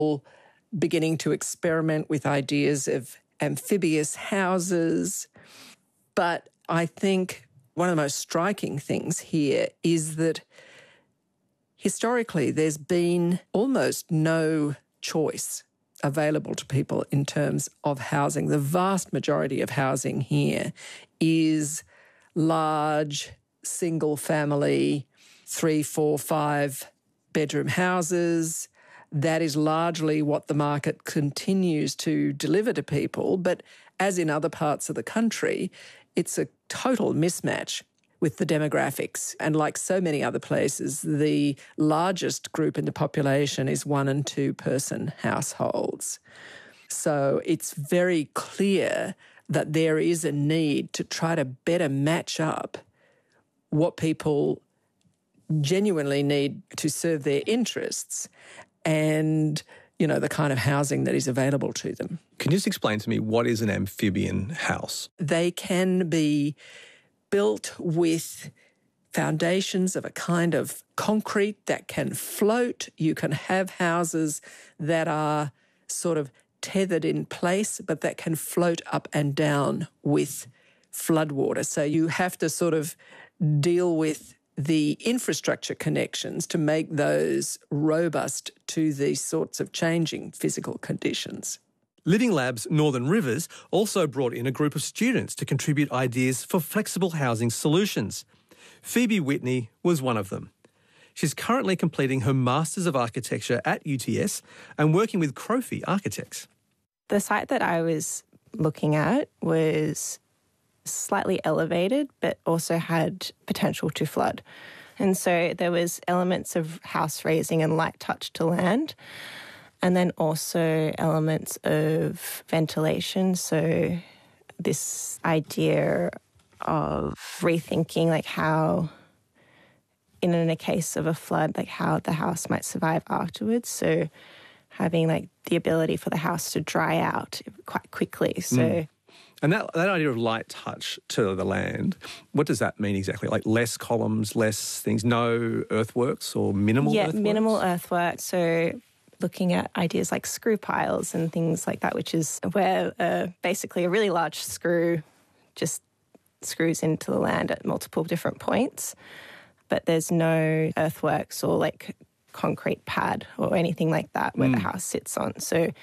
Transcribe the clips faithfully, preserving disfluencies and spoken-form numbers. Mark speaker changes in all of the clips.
Speaker 1: beginning to experiment with ideas of amphibious houses. But I think one of the most striking things here is that historically there's been almost no choice available to people in terms of housing. The vast majority of housing here is large, single-family, three, four, five bedroom houses. That is largely what the market continues to deliver to people. But as in other parts of the country, it's a total mismatch with the demographics. And like so many other places, the largest group in the population is one and two person households. So it's very clear that there is a need to try to better match up what people genuinely need to serve their interests and, you know, the kind of housing that is available to them.
Speaker 2: Can you just explain to me what is an amphibian house?
Speaker 1: They can be built with foundations of a kind of concrete that can float. You can have houses that are sort of tethered in place, but that can float up and down with floodwater. So you have to sort of deal with the infrastructure connections to make those robust to these sorts of changing physical conditions.
Speaker 2: Living Labs Northern Rivers also brought in a group of students to contribute ideas for flexible housing solutions. Phoebe Whitney was one of them. She's currently completing her Masters of Architecture at U T S and working with Crofie Architects.
Speaker 3: The site that I was looking at was slightly elevated, but also had potential to flood. And so there was elements of house raising and light touch to land, and then also elements of ventilation. So this idea of rethinking like how, in a case of a flood, like how the house might survive afterwards. So having like the ability for the house to dry out quite quickly. So. Mm.
Speaker 2: And that, that idea of light touch to the land, what does that mean exactly? Like less columns, less things, no earthworks or minimal
Speaker 3: yeah,
Speaker 2: earthworks?
Speaker 3: Yeah, minimal earthworks. So looking at ideas like screw piles and things like that, which is where uh, basically a really large screw just screws into the land at multiple different points, but there's no earthworks or like concrete pad or anything like that where mm. the house sits on. So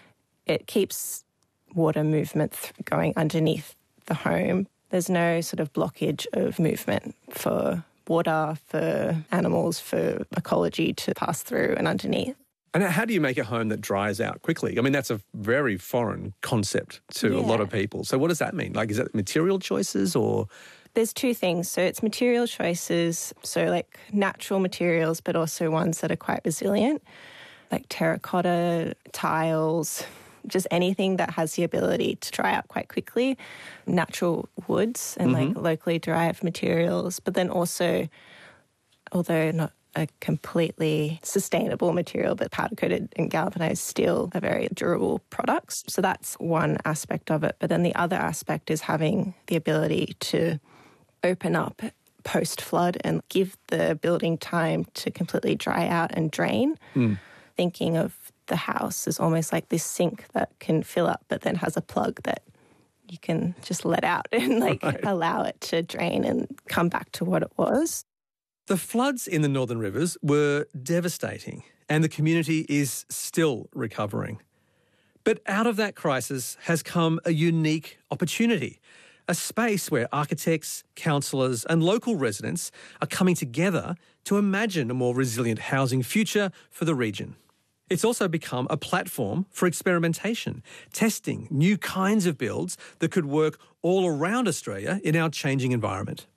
Speaker 3: it keeps water movement th- going underneath the home. There's no sort of blockage of movement for water, for animals, for ecology to pass through and underneath.
Speaker 2: And how do you make a home that dries out quickly? I mean, that's a very foreign concept to yeah. a lot of people. So what does that mean? Like, is that material choices or?
Speaker 3: There's two things. So it's material choices, so like natural materials, but also ones that are quite resilient, like terracotta, tiles, just anything that has the ability to dry out quite quickly, natural woods and mm-hmm. like locally derived materials, but then also, although not a completely sustainable material, but powder-coated and galvanized steel are very durable products. So that's one aspect of it. But then the other aspect is having the ability to open up post-flood and give the building time to completely dry out and drain. Mm. Thinking of the house as almost like this sink that can fill up but then has a plug that you can just let out and like right. allow it to drain and come back to what it was.
Speaker 2: The floods in the Northern Rivers were devastating and the community is still recovering. But out of that crisis has come a unique opportunity, a space where architects, councillors and local residents are coming together to imagine a more resilient housing future for the region. It's also become a platform for experimentation, testing new kinds of builds that could work all around Australia in our changing environment.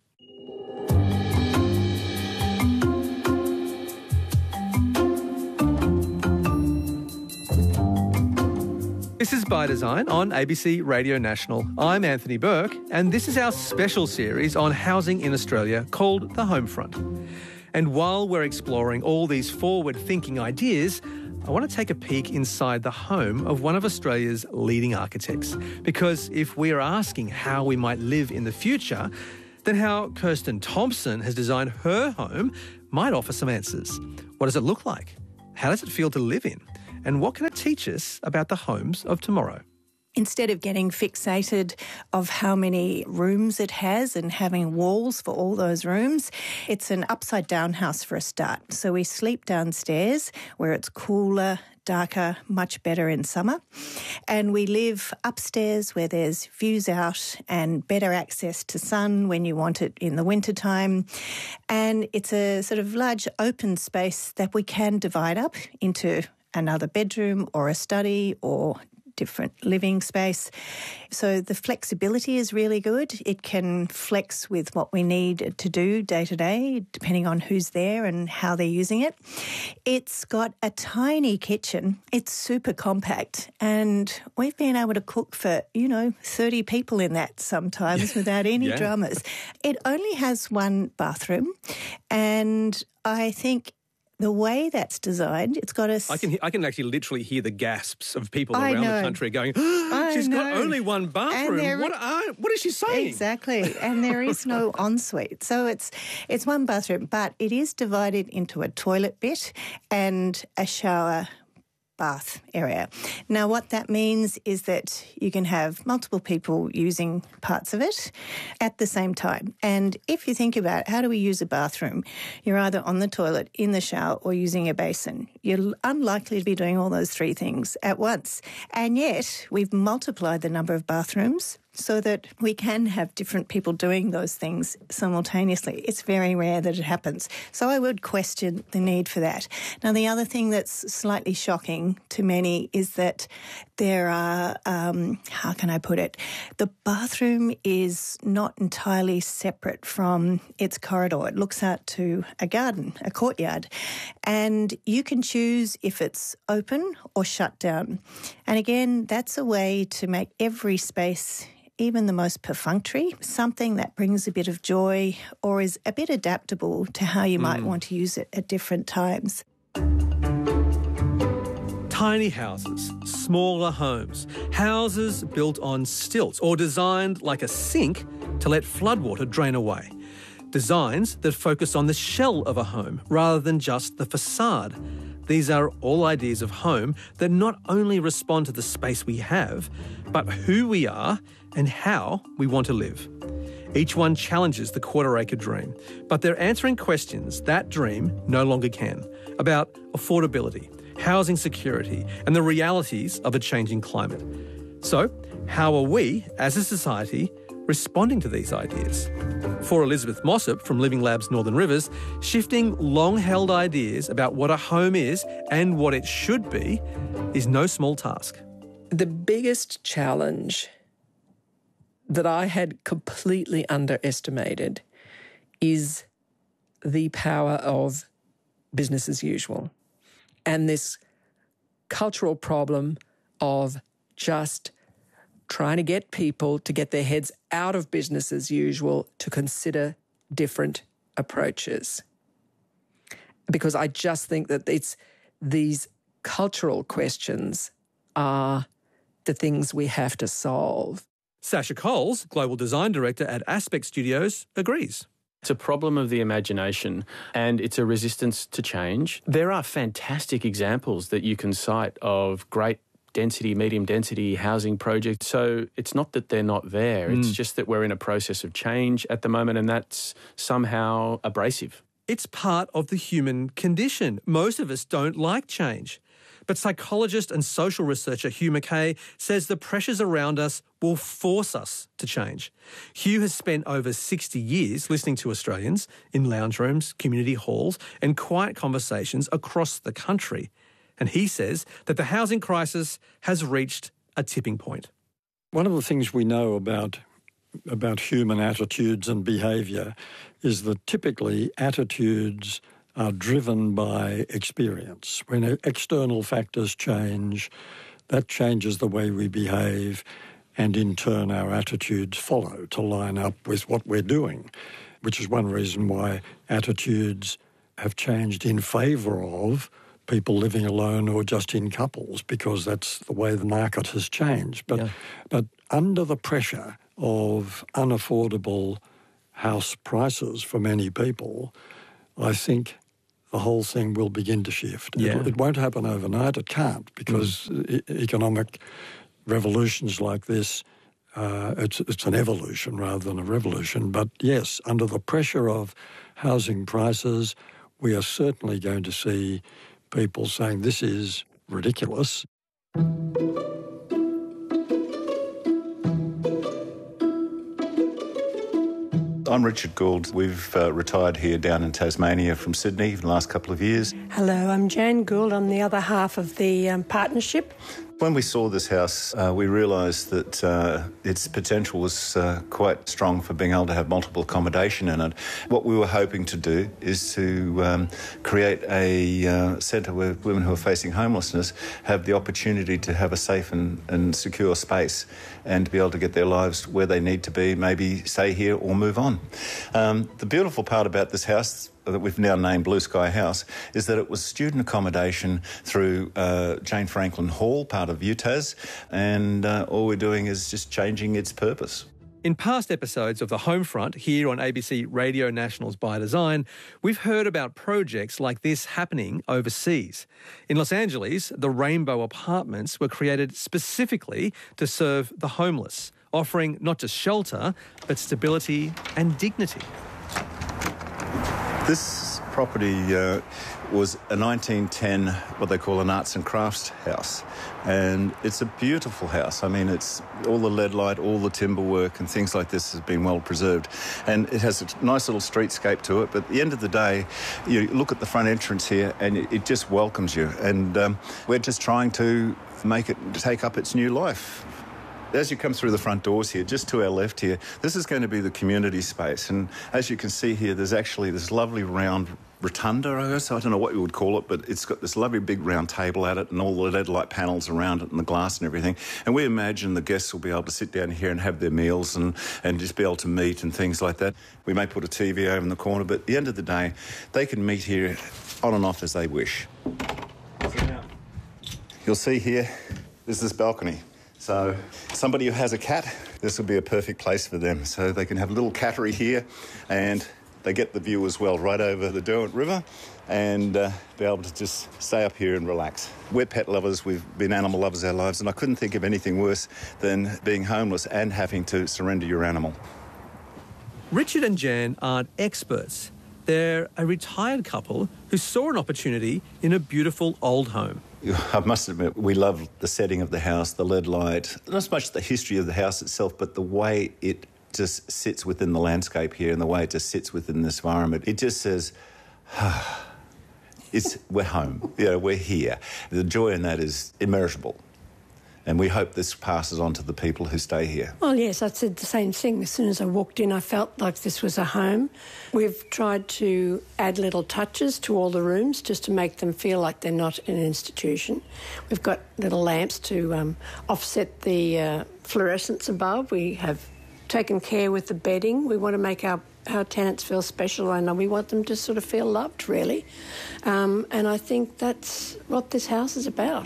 Speaker 2: This is By Design on A B C Radio National. I'm Anthony Burke, and this is our special series on housing in Australia called The Homefront. And while we're exploring all these forward-thinking ideas, I want to take a peek inside the home of one of Australia's leading architects. Because if we're asking how we might live in the future, then how Kirsten Thompson has designed her home might offer some answers. What does it look like? How does it feel to live in? And what can it teach us about the homes of tomorrow?
Speaker 4: Instead of getting fixated of how many rooms it has and having walls for all those rooms, it's an upside-down house for a start. So we sleep downstairs where it's cooler, darker, much better in summer. And we live upstairs where there's views out and better access to sun when you want it in the wintertime. And it's a sort of large open space that we can divide up into another bedroom or a study or different living space. So the flexibility is really good. It can flex with what we need to do day to day, depending on who's there and how they're using it. It's got a tiny kitchen. It's super compact. And we've been able to cook for, you know, thirty people in that sometimes without any
Speaker 2: yeah.
Speaker 4: dramas. It only has one bathroom. And I think the way that's designed, it's got a...
Speaker 2: I can I can actually literally hear the gasps of people
Speaker 4: I
Speaker 2: around
Speaker 4: know.
Speaker 2: the country going, oh, she's got
Speaker 4: know.
Speaker 2: only one bathroom. What, are, what is she saying?
Speaker 4: Exactly. And there is no ensuite. So it's it's one bathroom, but it is divided into a toilet bit and a shower bath area. Now, what that means is that you can have multiple people using parts of it at the same time. And if you think about how do we use a bathroom, you're either on the toilet, in the shower, or using a basin. You're unlikely to be doing all those three things at once. And yet, we've multiplied the number of bathrooms so that we can have different people doing those things simultaneously. It's very rare that it happens. So I would question the need for that. Now, the other thing that's slightly shocking to many is that there are, um, how can I put it, the bathroom is not entirely separate from its corridor. It looks out to a garden, a courtyard, and you can choose if it's open or shut down. And again, that's a way to make every space, even the most perfunctory, something that brings a bit of joy or is a bit adaptable to how you might mm. want to use it at different times.
Speaker 2: Tiny houses, smaller homes, houses built on stilts or designed like a sink to let floodwater drain away. Designs that focus on the shell of a home rather than just the facade. These are all ideas of home that not only respond to the space we have, but who we are and how we want to live. Each one challenges the quarter-acre dream, but they're answering questions that dream no longer can, about affordability, housing security, and the realities of a changing climate. So, how are we, as a society, responding to these ideas? For Elizabeth Mossop from Living Labs Northern Rivers, shifting long-held ideas about what a home is and what it should be is no small task.
Speaker 1: The biggest challenge that I had completely underestimated is the power of business as usual and this cultural problem of just trying to get people to get their heads out of business as usual to consider different approaches. Because I just think that it's these cultural questions are the things we have to solve.
Speaker 2: Sasha Coles, Global Design Director at Aspect Studios, agrees.
Speaker 5: It's a problem of the imagination and it's a resistance to change. There are fantastic examples that you can cite of great density, medium density housing projects. So it's not that they're not there. Mm. It's just that we're in a process of change at the moment and that's somehow abrasive.
Speaker 2: It's part of the human condition. Most of us don't like change. But psychologist and social researcher Hugh Mackay says the pressures around us will force us to change. Hugh has spent over sixty years listening to Australians in lounge rooms, community halls and quiet conversations across the country. And he says that the housing crisis has reached a tipping point.
Speaker 6: One of the things we know about about human attitudes and behaviour is that typically attitudes are driven by experience. When external factors change, that changes the way we behave, and in turn our attitudes follow to line up with what we're doing, which is one reason why attitudes have changed in favour of people living alone or just in couples, because that's the way the market has changed. But, yeah. but under the pressure of unaffordable house prices for many people, I think the whole thing will begin to shift.
Speaker 2: Yeah.
Speaker 6: It, it won't happen overnight. It can't, because mm. e- economic revolutions like this, uh, it's, it's an evolution rather than a revolution. But yes, under the pressure of housing prices, we are certainly going to see people saying this is ridiculous.
Speaker 7: I'm Richard Gould. We've uh, retired here down in Tasmania from Sydney for the last couple of years.
Speaker 8: Hello, I'm Jan Gould. I'm the other half of the um, partnership.
Speaker 7: When we saw this house, uh, we realised that uh, its potential was uh, quite strong for being able to have multiple accommodation in it. What we were hoping to do is to um, create a uh, centre where women who are facing homelessness have the opportunity to have a safe and, and secure space and to be able to get their lives where they need to be, maybe stay here or move on. Um, the beautiful part about this house that we've now named Blue Sky House is that it was student accommodation through uh, Jane Franklin Hall, part of U T A S, and uh, all we're doing is just changing its purpose.
Speaker 2: In past episodes of The Homefront here on A B C Radio National's By Design, we've heard about projects like this happening overseas. In Los Angeles, the Rainbow Apartments were created specifically to serve the homeless, offering not just shelter, but stability and dignity.
Speaker 7: This property uh, was a nineteen ten, what they call an arts and crafts house. And it's a beautiful house. I mean, it's all the lead light, all the timber work and things like this has been well preserved. And it has a nice little streetscape to it. But at the end of the day, you look at the front entrance here and it just welcomes you. And um, we're just trying to make it take up its new life. As you come through the front doors here, just to our left here, this is going to be the community space. And as you can see here, there's actually this lovely round rotunda, I guess. I don't know what you would call it, but it's got this lovely big round table at it and all the L E D light panels around it and the glass and everything. And we imagine the guests will be able to sit down here and have their meals and, and just be able to meet and things like that. We may put a T V over in the corner, but at the end of the day, they can meet here on and off as they wish. So now, you'll see here, there's this balcony. So somebody who has a cat, this would be a perfect place for them. So they can have a little cattery here and they get the view as well right over the Derwent River and uh, be able to just stay up here and relax. We're pet lovers, we've been animal lovers our lives, and I couldn't think of anything worse than being homeless and having to surrender your animal.
Speaker 2: Richard and Jan aren't experts. They're a retired couple who saw an opportunity in a beautiful old home.
Speaker 7: I must admit, we love the setting of the house, the L E D light, not so much the history of the house itself, but the way it just sits within the landscape here and the way it just sits within this environment. It just says, ah, it's, we're home, you know, we're here. The joy in that is immeasurable. And we hope this passes on to the people who stay here.
Speaker 8: Well, yes, I said the same thing. As soon as I walked in, I felt like this was a home. We've tried to add little touches to all the rooms just to make them feel like they're not an institution. We've got little lamps to um, offset the uh, fluorescence above. We have taken care with the bedding. We want to make our, our tenants feel special, and we want them to sort of feel loved, really. Um, and I think that's what this house is about.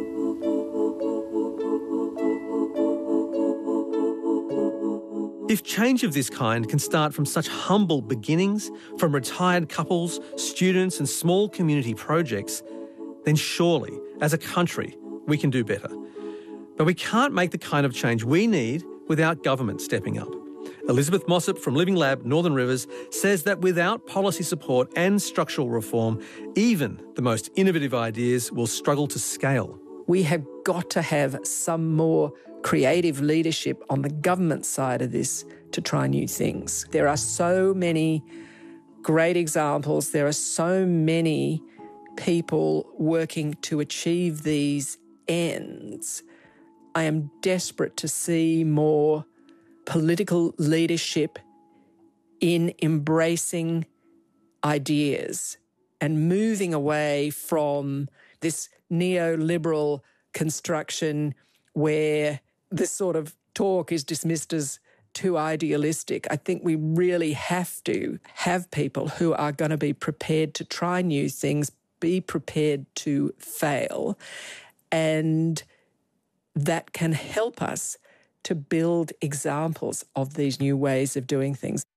Speaker 2: If change of this kind can start from such humble beginnings, from retired couples, students and small community projects, then surely, as a country, we can do better. But we can't make the kind of change we need without government stepping up. Elizabeth Mossop from Living Lab Northern Rivers says that without policy support and structural reform, even the most innovative ideas will struggle to scale.
Speaker 1: We have got to have some more creative leadership on the government side of this to try new things. There are so many great examples. There are so many people working to achieve these ends. I am desperate to see more political leadership in embracing ideas and moving away from this neoliberal construction where this sort of talk is dismissed as too idealistic. I think we really have to have people who are going to be prepared to try new things, be prepared to fail, and that can help us to build examples of these new ways of doing things.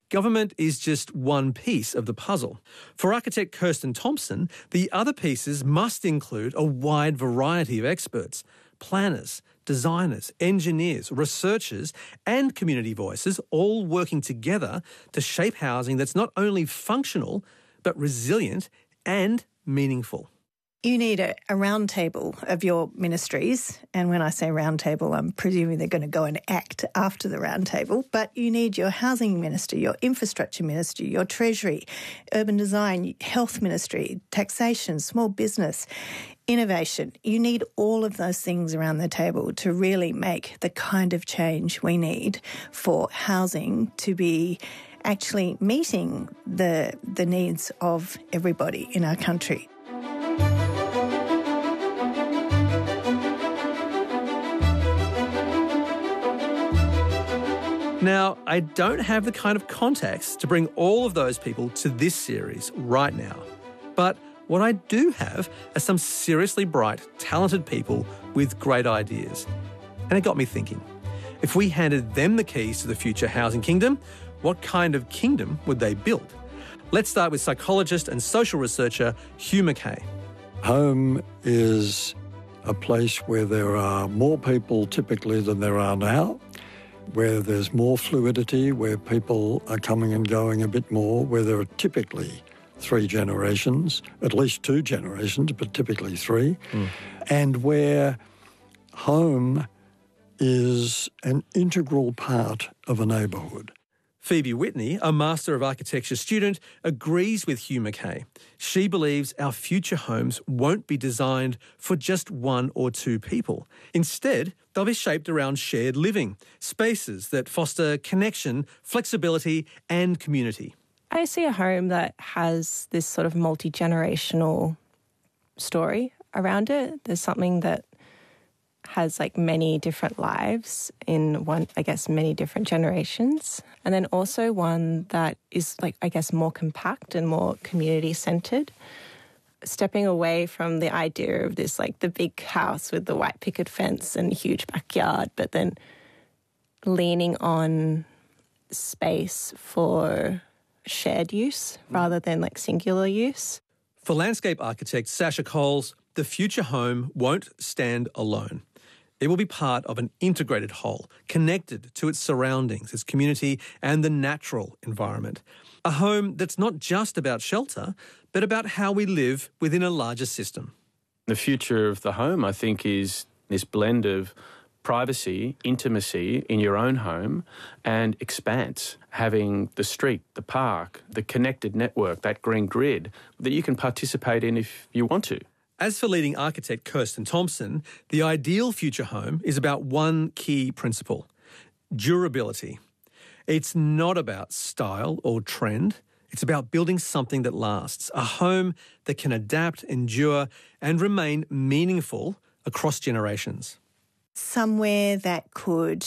Speaker 2: government is just one piece of the puzzle. For architect Kirsten Thompson, the other pieces must include a wide variety of experts, planners, designers, engineers, researchers, and community voices all working together to shape housing that's not only functional, but resilient and meaningful.
Speaker 4: You need a, a round table of your ministries. And when I say round table, I'm presuming they're going to go and act after the round table. But you need your housing minister, your infrastructure minister, your treasury, urban design, health ministry, taxation, small business, innovation. You need all of those things around the table to really make the kind of change we need for housing to be actually meeting the, the needs of everybody in our country.
Speaker 2: Now, I don't have the kind of context to bring all of those people to this series right now. But what I do have are some seriously bright, talented people with great ideas. And it got me thinking, if we handed them the keys to the future housing kingdom, what kind of kingdom would they build? Let's start with psychologist and social researcher Hugh Mackay.
Speaker 6: Home is a place where there are more people typically than there are now, where there's more fluidity, where people are coming and going a bit more, where there are typically three generations, at least two generations, but typically three, mm. and where home is an integral part of a neighbourhood.
Speaker 2: Phoebe Whitney, a Master of Architecture student, agrees with Hugh Mackay. She believes our future homes won't be designed for just one or two people. Instead, they'll be shaped around shared living, spaces that foster connection, flexibility and community.
Speaker 3: I see a home that has this sort of multi-generational story around it. There's something that has like many different lives in one, I guess, many different generations. And then also one that is like, I guess, more compact and more community-centred. Stepping away from the idea of this, like the big house with the white picket fence and huge backyard, but then leaning on space for shared use rather than like singular use.
Speaker 2: For landscape architect Sasha Coles, the future home won't stand alone. It will be part of an integrated whole, connected to its surroundings, its community and the natural environment. A home that's not just about shelter, but about how we live within a larger system.
Speaker 5: The future of the home, I think, is this blend of privacy, intimacy in your own home and expanse, having the street, the park, the connected network, that green grid that you can participate in if you want to.
Speaker 2: As for leading architect Kirsten Thompson, the ideal future home is about one key principle: durability. It's not about style or trend. It's about building something that lasts, a home that can adapt, endure, and remain meaningful across generations.
Speaker 4: Somewhere that could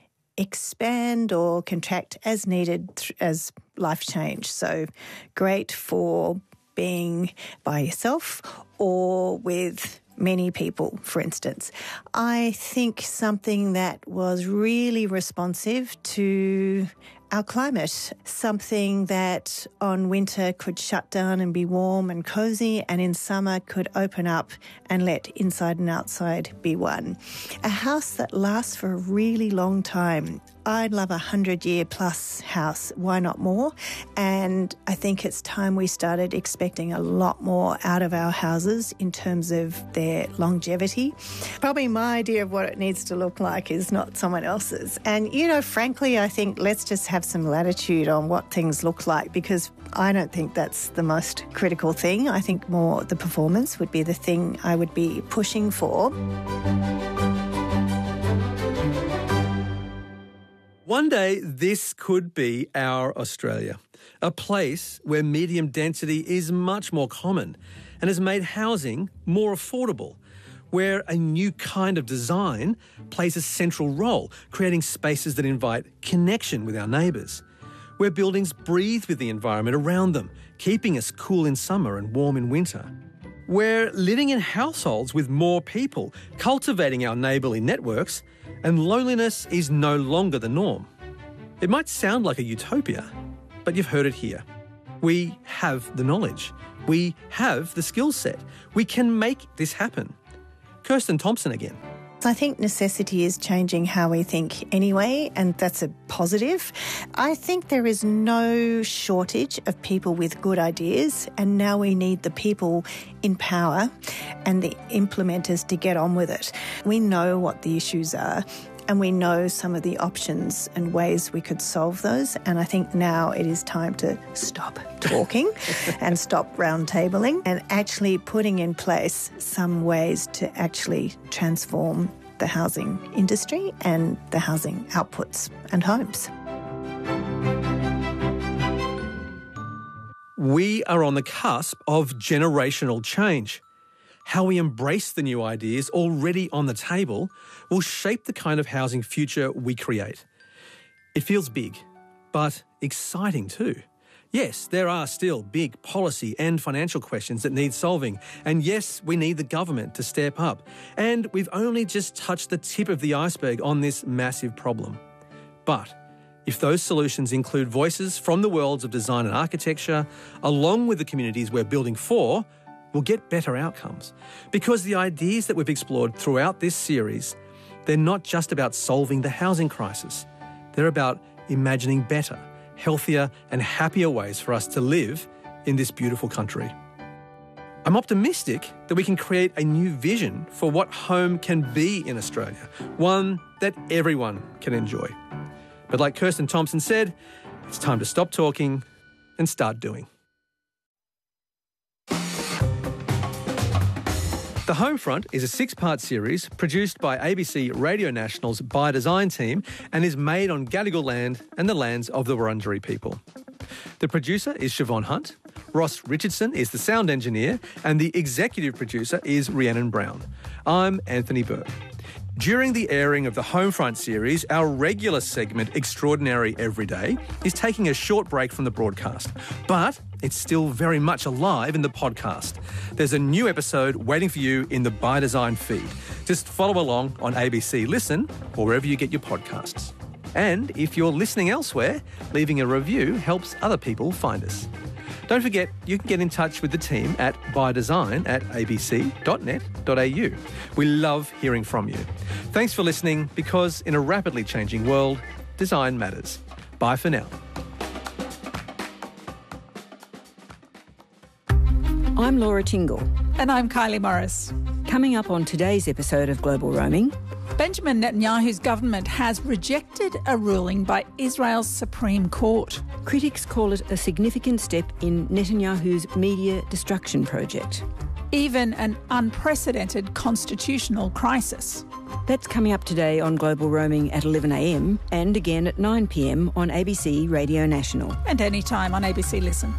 Speaker 4: expand or contract as needed as life change. So great for being by yourself or with many people, for instance. I think something that was really responsive to our climate, something that on winter could shut down and be warm and cosy, and in summer could open up and let inside and outside be one. A house that lasts for a really long time. I'd love a hundred-year plus house. Why not more? And I think it's time we started expecting a lot more out of our houses in terms of their longevity. Probably my idea of what it needs to look like is not someone else's. And, you know, frankly, I think let's just have some latitude on what things look like, because I don't think that's the most critical thing. I think more the performance would be the thing I would be pushing for.
Speaker 2: One day, this could be our Australia, a place where medium density is much more common and has made housing more affordable, where a new kind of design plays a central role, creating spaces that invite connection with our neighbours, where buildings breathe with the environment around them, keeping us cool in summer and warm in winter. We're living in households with more people, cultivating our neighbourly networks, and loneliness is no longer the norm. It might sound like a utopia, but you've heard it here. We have the knowledge. We have the skill set. We can make this happen. Kirsten Thompson again.
Speaker 4: I think necessity is changing how we think anyway, and that's a positive. I think there is no shortage of people with good ideas, and now we need the people in power and the implementers to get on with it. We know what the issues are, and we know some of the options and ways we could solve those. And I think now it is time to stop talking and stop roundtabling and actually putting in place some ways to actually transform the housing industry and the housing outputs and homes.
Speaker 2: We are on the cusp of generational change. How we embrace the new ideas already on the table will shape the kind of housing future we create. It feels big, but exciting too. Yes, there are still big policy and financial questions that need solving. And yes, we need the government to step up. And we've only just touched the tip of the iceberg on this massive problem. But if those solutions include voices from the worlds of design and architecture, along with the communities we're building for, we'll get better outcomes. Because the ideas that we've explored throughout this series, they're not just about solving the housing crisis. They're about imagining better, healthier and happier ways for us to live in this beautiful country. I'm optimistic that we can create a new vision for what home can be in Australia, one that everyone can enjoy. But like Kirsten Thompson said, it's time to stop talking and start doing. The Homefront is a six-part series produced by A B C Radio National's By Design team and is made on Gadigal land and the lands of the Wurundjeri people. The producer is Siobhan Hunt, Ross Richardson is the sound engineer, and the executive producer is Rhiannon Brown. I'm Anthony Burke. During the airing of the Homefront series, our regular segment, Extraordinary Everyday, is taking a short break from the broadcast, but it's still very much alive in the podcast. There's a new episode waiting for you in the By Design feed. Just follow along on A B C Listen or wherever you get your podcasts. And if you're listening elsewhere, leaving a review helps other people find us. Don't forget, you can get in touch with the team at bydesign at a b c dot net dot a u. We love hearing from you. Thanks for listening, because in a rapidly changing world, design matters. Bye for now.
Speaker 9: I'm Laura Tingle.
Speaker 10: And I'm Kylie Morris.
Speaker 9: Coming up on today's episode of Global Roaming,
Speaker 10: Benjamin Netanyahu's government has rejected a ruling by Israel's Supreme Court.
Speaker 9: Critics call it a significant step in Netanyahu's media destruction project.
Speaker 10: Even an unprecedented constitutional crisis.
Speaker 9: That's coming up today on Global Roaming at eleven a m and again at nine p m on A B C Radio National.
Speaker 10: And anytime on A B C Listen.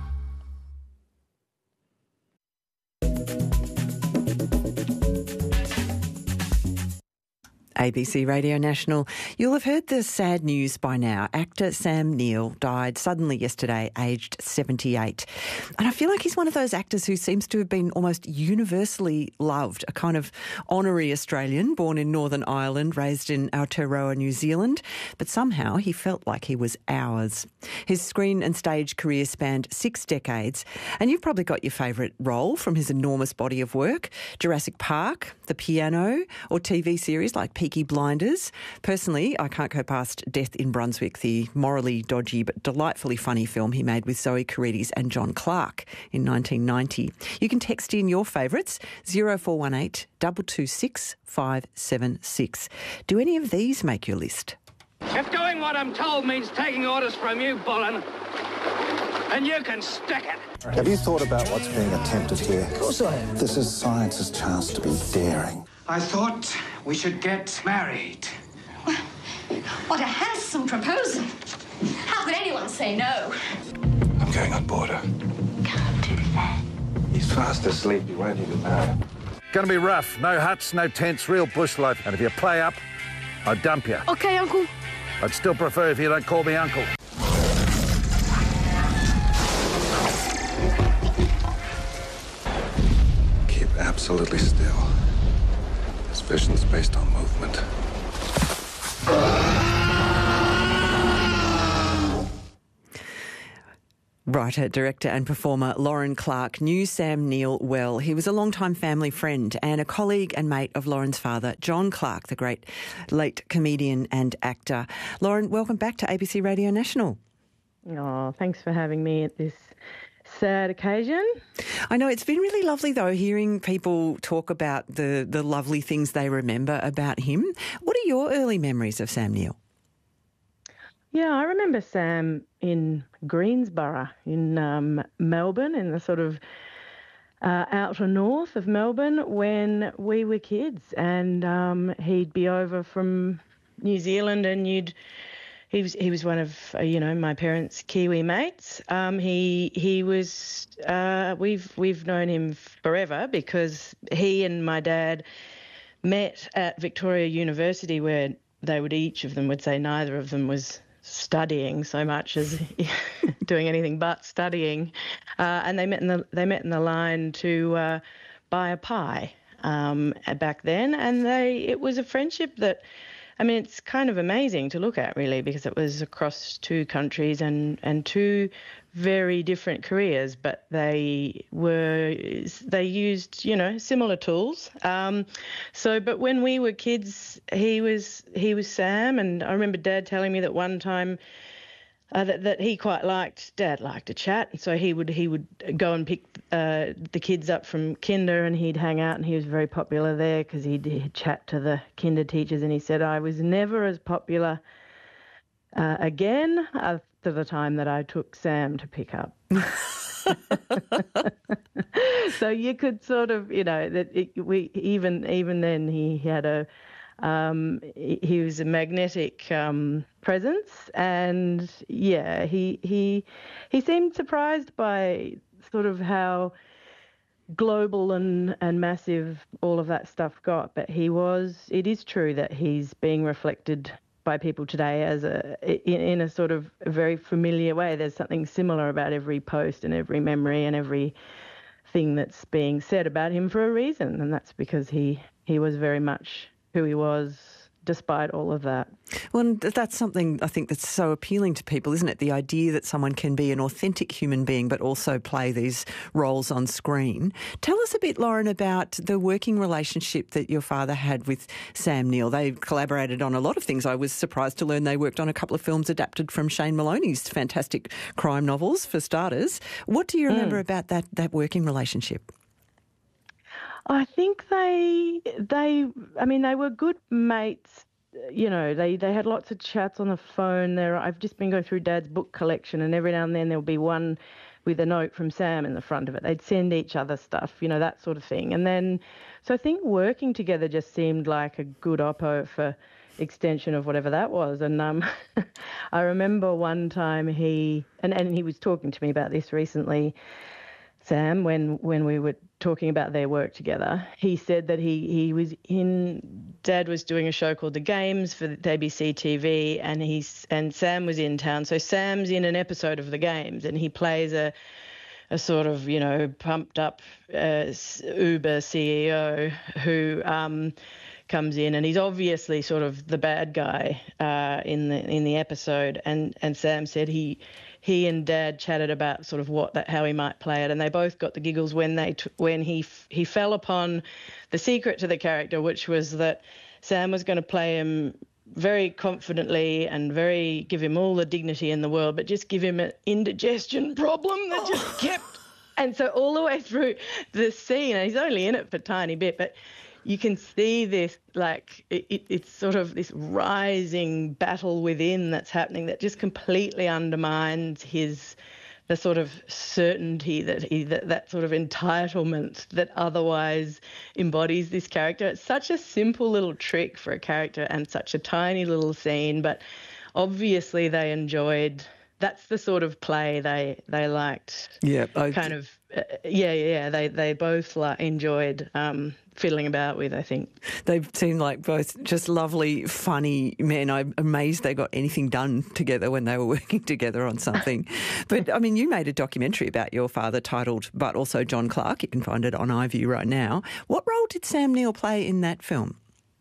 Speaker 11: A B C Radio National. You'll have heard the sad news by now. Actor Sam Neill died suddenly yesterday, aged seventy-eight. And I feel like he's one of those actors who seems to have been almost universally loved, a kind of honorary Australian, born in Northern Ireland, raised in Aotearoa, New Zealand. But somehow he felt like he was ours. His screen and stage career spanned six decades, and you've probably got your favourite role from his enormous body of work: Jurassic Park, The Piano, or T V series like Peaky Blinders. Personally, I can't go past Death in Brunswick, the morally dodgy but delightfully funny film he made with Zoe Carides and John Clark in nineteen ninety. You can text in your favourites, zero four one eight, two two six, five seven six. Do any of these make your list?
Speaker 12: If doing what I'm told means taking orders from you, Bullen, then you can stick it.
Speaker 13: Have you thought about what's being attempted here? Of course I have. This is science's chance to be daring.
Speaker 12: I thought we should get married.
Speaker 14: Well, what a handsome proposal. How could anyone say no?
Speaker 13: I'm going on board her.
Speaker 14: Can't do that.
Speaker 13: He's fast asleep. You won't even know.
Speaker 15: Gonna be rough. No huts, no tents, real bush life. And if you play up, I'll dump you.
Speaker 14: Okay, Uncle.
Speaker 15: I'd still prefer if you don't call me Uncle.
Speaker 13: Keep absolutely still. This vision's based on movement.
Speaker 11: Writer, director and performer Lauren Clark knew Sam Neill well. He was a long-time family friend and a colleague and mate of Lauren's father, John Clark, the great late comedian and actor. Lauren, welcome back to A B C Radio National.
Speaker 16: Oh, thanks for having me at this sad occasion.
Speaker 11: I know, it's been really lovely though hearing people talk about the, the lovely things they remember about him. What are your early memories of Sam Neill?
Speaker 16: Yeah, I remember Sam in Greensborough in um, Melbourne, in the sort of uh, outer north of Melbourne when we were kids, and um, he'd be over from New Zealand, and you'd he was he was one of uh, you know my parents' Kiwi mates. Um, he he was uh, we've we've known him forever because he and my dad met at Victoria University, where they would each of them would say neither of them was studying so much as doing anything but studying, uh, and they met in the they met in the line to uh, buy a pie um, back then, and they it was a friendship that, I mean, it's kind of amazing to look at really, because it was across two countries and and two very different careers, but they were they used you know similar tools. Um, so, but when we were kids, he was he was Sam, and I remember Dad telling me that one time uh, that that he quite liked Dad liked to chat, and so he would he would go and pick uh, the kids up from kinder, and he'd hang out, and he was very popular there because he'd, he'd chat to the kinder teachers, and he said, I was never as popular uh, again uh, to the time that I took Sam to pick up. So you could sort of, you know, that it, we even even then he had a um, he was a magnetic um, presence, and yeah, he he he seemed surprised by sort of how global and and massive all of that stuff got. But he was. It is true that he's being reflected by people today as a in, in a sort of a very familiar way. There's something similar about every post and every memory and every thing that's being said about him for a reason, and that's because he he was very much who he was despite all of that.
Speaker 11: Well, that's something I think that's so appealing to people, isn't it? The idea that someone can be an authentic human being but also play these roles on screen. Tell us a bit, Lauren, about the working relationship that your father had with Sam Neill. They collaborated on a lot of things. I was surprised to learn they worked on a couple of films adapted from Shane Maloney's fantastic crime novels, for starters. What do you remember mm. about that, that working relationship?
Speaker 16: I think they, they, I mean, they were good mates. You know, they, they had lots of chats on the phone. There, I've just been going through Dad's book collection, and every now and then there'll be one with a note from Sam in the front of it. They'd send each other stuff, you know, that sort of thing. And then, so I think working together just seemed like a good oppo for extension of whatever that was. And um, I remember one time he, and, and he was talking to me about this recently, Sam, when, when we were talking about their work together, he said that he, he was in, Dad was doing a show called The Games for the A B C T V, and he's and Sam was in town. So Sam's in an episode of The Games, and he plays a a sort of, you know, pumped up uh, Uber C E O who um, comes in, and he's obviously sort of the bad guy uh, in the in the episode. And, and Sam said he he and Dad chatted about sort of what that how he might play it, and they both got the giggles when they t- when he f- he fell upon the secret to the character, which was that Sam was going to play him very confidently and very give him all the dignity in the world, but just give him an indigestion problem that just kept. And so all the way through the scene, and he's only in it for a tiny bit, but you can see this, like, it, it, it's sort of this rising battle within that's happening that just completely undermines his, the sort of certainty that he, that, that sort of entitlement that otherwise embodies this character. It's such a simple little trick for a character and such a tiny little scene, but obviously they enjoyed. That's the sort of play they they liked.
Speaker 11: Yeah, I,
Speaker 16: kind of. Uh, yeah, yeah. They they both like, enjoyed um, fiddling about with, I think.
Speaker 11: They seemed like both just lovely, funny men. I'm amazed they got anything done together when they were working together on something. But I mean, you made a documentary about your father titled "But Also John Clark." You can find it on iView right now. What role did Sam Neill play in that film?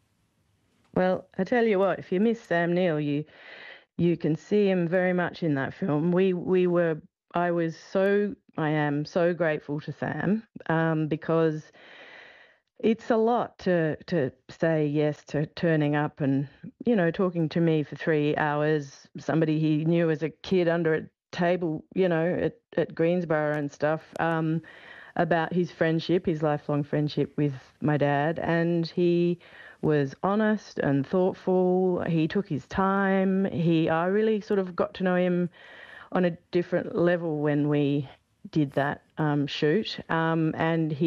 Speaker 16: Well, I tell you what, if you miss Sam Neill, you. You can see him very much in that film. We we were I was so, I am so grateful to Sam um, because it's a lot to to say yes to turning up and, you know, talking to me for three hours, somebody he knew as a kid under a table, you know, at, at Greensborough and stuff, um, about his friendship, his lifelong friendship with my dad. And he was honest and thoughtful. He took his time. He, I really sort of got to know him on a different level when we did that um, shoot. Um, and he